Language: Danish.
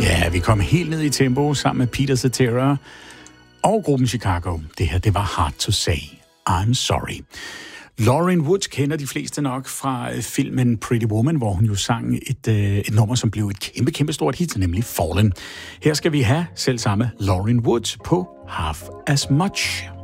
Ja, vi kom helt ned i tempo sammen med Peter Cetera og gruppen Chicago. Det her, det var Hard to Say. I'm Sorry. Lauryn Woods kender de fleste nok fra filmen Pretty Woman, hvor hun jo sang et nummer, som blev et kæmpe stort hit, nemlig Fallen. Her skal vi have selv samme Lauryn Woods på Half As Much.